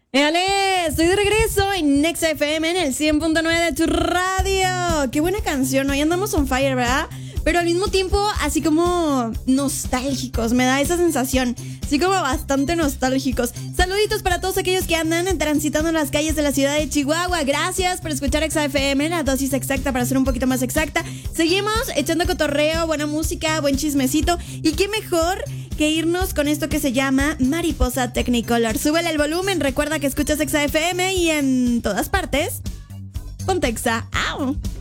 ¡Éale! Estoy de regreso en Nexa FM en el 100.9 de tu radio. ¡Qué buena canción! Hoy andamos on fire, ¿verdad? Pero al mismo tiempo, así como nostálgicos. Me da esa sensación. Así como bastante nostálgicos. Saluditos para todos aquellos que andan transitando en las calles de la ciudad de Chihuahua. Gracias por escuchar Exa FM, la dosis exacta para ser un poquito más exacta. Seguimos echando cotorreo, buena música, buen chismecito. Y qué mejor que irnos con esto que se llama Mariposa Technicolor. Súbele el volumen, recuerda que escuchas Exa FM y en todas partes, ponte Exa. ¡Au!